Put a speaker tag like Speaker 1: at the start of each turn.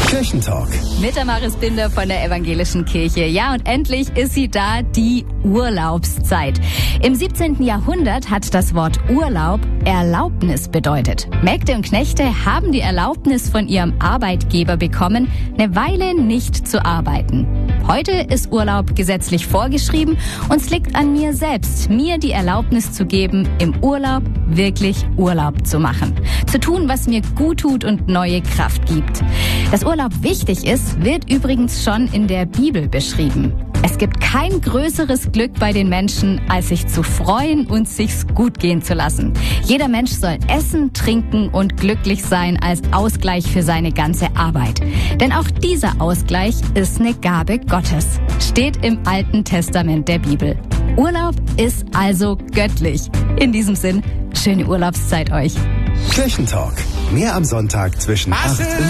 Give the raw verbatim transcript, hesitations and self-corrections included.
Speaker 1: Kirchentalk.
Speaker 2: Mit der Maris Binder von der Evangelischen Kirche. Ja, und endlich ist sie da, die Urlaubszeit. Im siebzehnten Jahrhundert hat das Wort Urlaub Erlaubnis bedeutet. Mägde und Knechte haben die Erlaubnis von ihrem Arbeitgeber bekommen, eine Weile nicht zu arbeiten. Heute ist Urlaub gesetzlich vorgeschrieben und es liegt an mir selbst, mir die Erlaubnis zu geben, im Urlaub wirklich Urlaub zu machen. Zu tun, was mir gut tut und neue Kraft gibt. Dass Urlaub wichtig ist, wird übrigens schon in der Bibel beschrieben. Es gibt kein größeres Glück bei den Menschen, als sich zu freuen und sich's gut gehen zu lassen. Jeder Mensch soll essen, trinken und glücklich sein als Ausgleich für seine ganze Arbeit. Denn auch dieser Ausgleich ist eine Gabe Gottes. Steht im Alten Testament der Bibel. Urlaub ist also göttlich. In diesem Sinn, schöne Urlaubszeit euch.
Speaker 1: Kirchentalk. Mehr am Sonntag zwischen acht und